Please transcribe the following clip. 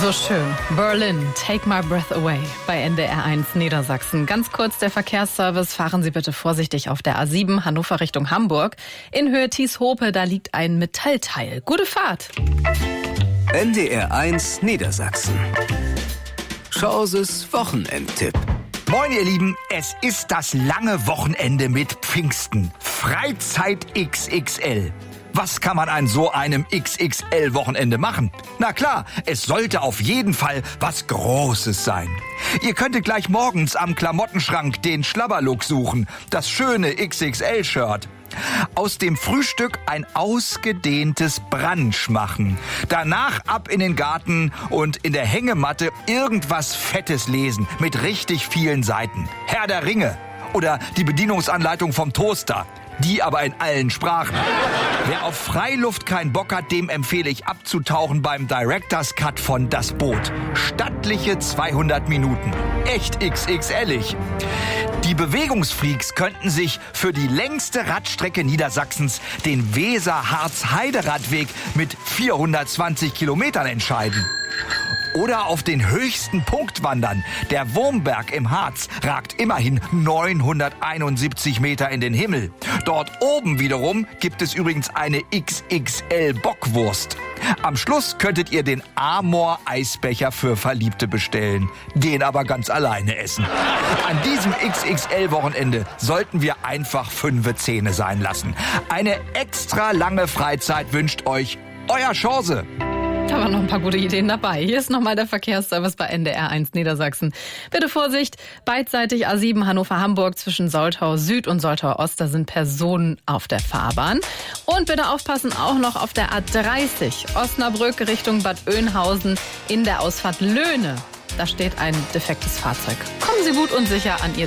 So schön. Berlin, Take My Breath Away bei NDR 1 Niedersachsen. Ganz kurz der Verkehrsservice. Fahren Sie bitte vorsichtig auf der A7 Hannover Richtung Hamburg. In Höhe Thieshope, da liegt ein Metallteil. Gute Fahrt. NDR 1 Niedersachsen. Schauses Wochenendtipp. Moin ihr Lieben, es ist das lange Wochenende mit Pfingsten. Freizeit XXL. Was kann man an so einem XXL-Wochenende machen? Na klar, es sollte auf jeden Fall was Großes sein. Ihr könntet gleich morgens am Klamottenschrank den Schlabberlook suchen, das schöne XXL-Shirt. Aus dem Frühstück ein ausgedehntes Brunch machen. Danach ab in den Garten und in der Hängematte irgendwas Fettes lesen mit richtig vielen Seiten. Herr der Ringe oder die Bedienungsanleitung vom Toaster. Die aber in allen Sprachen. Wer auf Freiluft keinen Bock hat, dem empfehle ich abzutauchen beim Director's Cut von Das Boot. Stattliche 200 Minuten. Echt XXL-ig. Die Bewegungsfreaks könnten sich für die längste Radstrecke Niedersachsens, den Weser-Harz-Heide-Radweg mit 420 Kilometern entscheiden. Oder auf den höchsten Punkt wandern. Der Wurmberg im Harz ragt immerhin 971 Meter in den Himmel. Dort oben wiederum gibt es übrigens eine XXL-Bockwurst. Am Schluss könntet ihr den Amor-Eisbecher für Verliebte bestellen. Den aber ganz alleine essen. An diesem XXL-Wochenende sollten wir einfach 5 Zähne sein lassen. Eine extra lange Freizeit wünscht euch euer Chance. Da waren noch ein paar gute Ideen dabei. Hier ist nochmal der Verkehrsservice bei NDR 1 Niedersachsen. Bitte Vorsicht, beidseitig A7 Hannover-Hamburg zwischen Soltau Süd und Soltau Ost. Da sind Personen auf der Fahrbahn. Und bitte aufpassen auch noch auf der A30 Osnabrück Richtung Bad Oeynhausen in der Ausfahrt Löhne. Da steht ein defektes Fahrzeug. Kommen Sie gut und sicher an Ihr